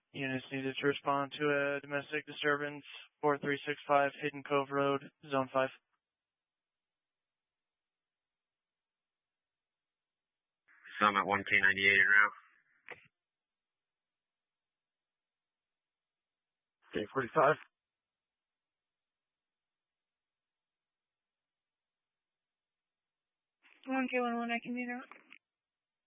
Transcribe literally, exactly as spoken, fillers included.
Units needed to respond to a domestic disturbance, four three six five Hidden Cove Road, Zone five. So I'm at one K ninety-eight now. K forty-five. one K eleven, I can meet out.